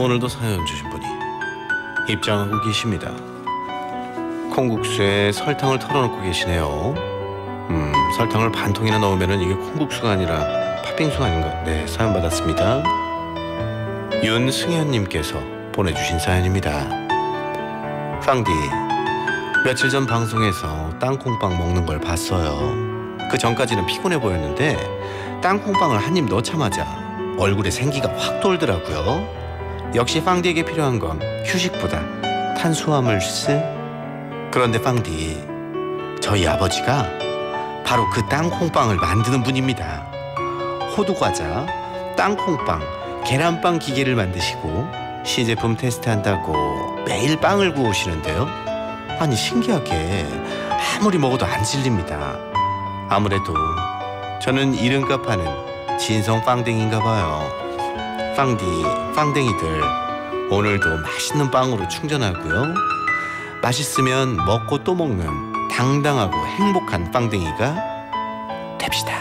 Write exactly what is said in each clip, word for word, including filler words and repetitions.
오늘도 사연 주신 분이 입장하고 계십니다. 콩국수에 설탕을 털어놓고 계시네요. 음, 설탕을 반 통이나 넣으면 이게 콩국수가 아니라 팥빙수 아닌가? 네, 사연 받았습니다. 윤승현님께서 보내주신 사연입니다. 팡디, 며칠 전 방송에서 땅콩빵 먹는 걸 봤어요. 그 전까지는 피곤해 보였는데 땅콩빵을 한 입 넣자마자 얼굴에 생기가 확 돌더라고요. 역시 팡디에게 필요한 건 휴식보다 탄수화물스. 그런데 팡디, 저희 아버지가 바로 그 땅콩빵을 만드는 분입니다. 호두과자, 땅콩빵, 계란빵 기계를 만드시고 시제품 테스트한다고 매일 빵을 구우시는데요. 아니, 신기하게 아무리 먹어도 안 질립니다. 아무래도 저는 이름값 하는 진성 빵댕이인가 봐요. 팡디, 빵댕이들, 오늘도 맛있는 빵으로 충전하고요. 맛있으면 먹고 또 먹는 당당하고 행복한 빵댕이가 됩시다.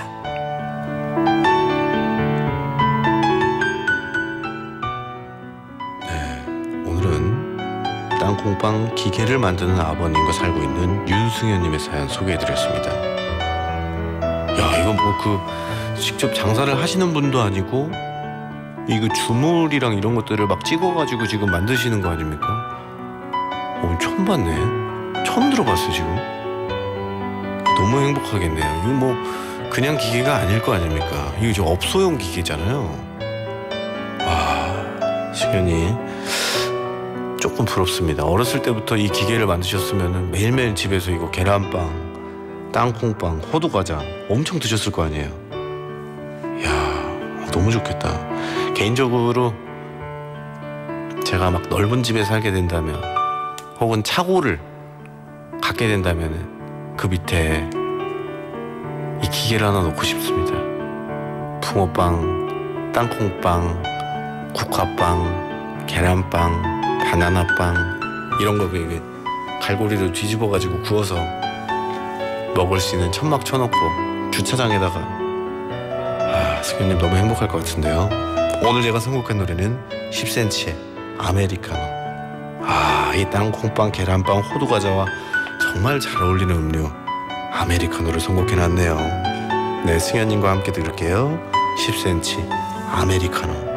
네, 오늘은 땅콩빵 기계를 만드는 아버님과 살고 있는 윤승현님의 사연 소개해드렸습니다. 야, 이건 뭐 그 직접 장사를 하시는 분도 아니고 이거 주물이랑 이런 것들을 막 찍어가지고 지금 만드시는 거 아닙니까? 어, 처음 봤네. 처음 들어봤어 지금. 너무 행복하겠네요. 이거 뭐 그냥 기계가 아닐 거 아닙니까? 이거 저 업소용 기계잖아요. 와, 승현이 조금 부럽습니다. 어렸을 때부터 이 기계를 만드셨으면 매일매일 집에서 이거 계란빵, 땅콩빵, 호두과자 엄청 드셨을 거 아니에요. 이야, 너무 좋겠다. 개인적으로 제가 막 넓은 집에 살게 된다면 혹은 차고를 갖게 된다면 그 밑에 이 기계를 하나 놓고 싶습니다. 붕어빵, 땅콩빵, 국화빵, 계란빵, 바나나빵 이런 거 이게 갈고리로 뒤집어가지고 구워서 먹을 수 있는 천막 쳐놓고 주차장에다가. 아, 승현님 너무 행복할 것 같은데요. 오늘 제가 선곡한 노래는 십 센티미터의 아메리카노. 아, 이 땅콩빵, 계란빵, 호두과자와 정말 잘 어울리는 음료 아메리카노를 선곡해놨네요. 네, 승현님과 함께 들을게요. 십 센티미터 아메리카노.